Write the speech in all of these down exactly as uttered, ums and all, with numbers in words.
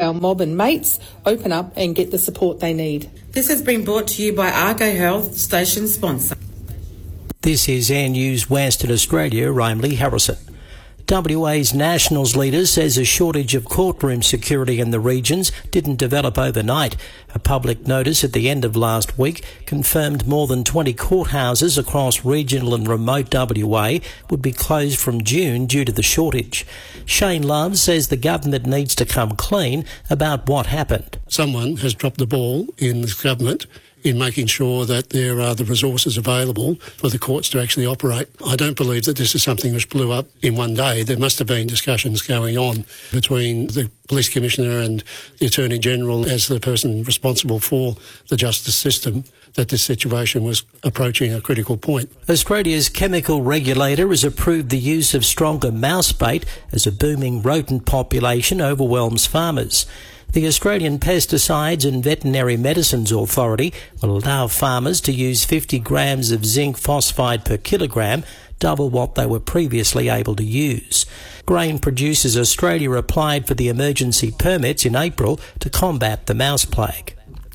our mob and mates open up and get the support they need. This has been brought to you by Argo Health, station sponsor. This is Air News Western Australia. I'm Lee Harrison. W A's Nationals leader says a shortage of courtroom security in the regions didn't develop overnight. A public notice at the end of last week confirmed more than twenty courthouses across regional and remote W A would be closed from June due to the shortage. Shane Love says the government needs to come clean about what happened. Someone has dropped the ball in this government in making sure that there are the resources available for the courts to actually operate. I don't believe that this is something which blew up in one day. There must have been discussions going on between the Police Commissioner and the Attorney General as the person responsible for the justice system that this situation was approaching a critical point. Australia's chemical regulator has approved the use of stronger mouse bait as a booming rodent population overwhelms farmers. The Australian Pesticides and Veterinary Medicines Authority will allow farmers to use fifty grams of zinc phosphide per kilogram, double what they were previously able to use. Grain Producers Australia applied for the emergency permits in April to combat the mouse plague.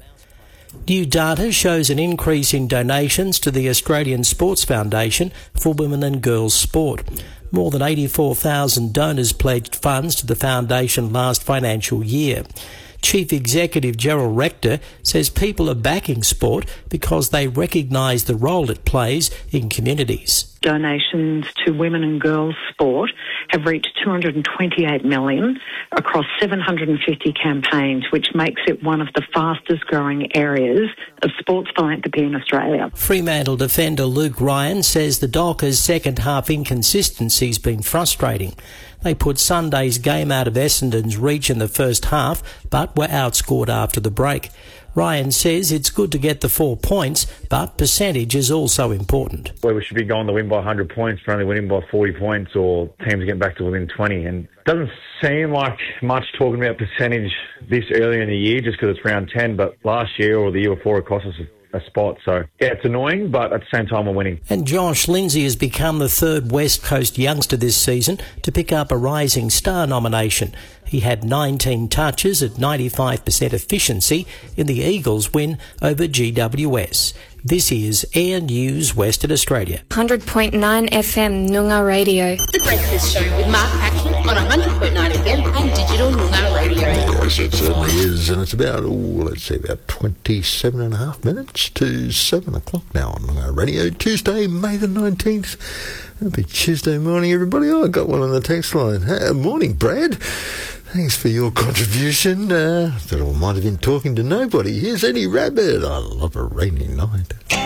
New data shows an increase in donations to the Australian Sports Foundation for women and girls sport. More than eighty-four thousand donors pledged funds to the foundation last financial year. Chief Executive Gerald Rector says people are backing sport because they recognise the role it plays in communities. Donations to women and girls sport have reached two hundred twenty-eight million across seven hundred fifty campaigns, which makes it one of the fastest growing areas of sports philanthropy in Australia. Fremantle defender Luke Ryan says the Dockers' second half inconsistency has been frustrating. They put Sunday's game out of Essendon's reach in the first half, but were outscored after the break. Ryan says it's good to get the four points, but percentage is also important. Well, we should be going to win by one hundred points for only winning by forty points, or teams getting back to within twenty. And it doesn't seem like much talking about percentage this early in the year just because it's round ten, but last year or the year before it cost us a spot. So, yeah, it's annoying, but at the same time we're winning. And Josh Lindsay has become the third West Coast youngster this season to pick up a Rising Star nomination. He had nineteen touches at ninety-five percent efficiency in the Eagles' win over G W S. This is Air News Western Australia. one hundred point nine F M Noongar Radio. The Breakfast Show with Mark Patrick on one hundred point nine F M and Digital Noongar Radio. Yes, it certainly is. And it's about, oh, let's see, about twenty-seven and a half minutes to seven o'clock now on Noongar Radio. Tuesday, May the nineteenth. Happy Tuesday morning, everybody. Oh, I got one on the text line. Hey, morning, Brad. Thanks for your contribution. Uh, thought I might have been talking to nobody. Here's Eddie Rabbit. I love a rainy night.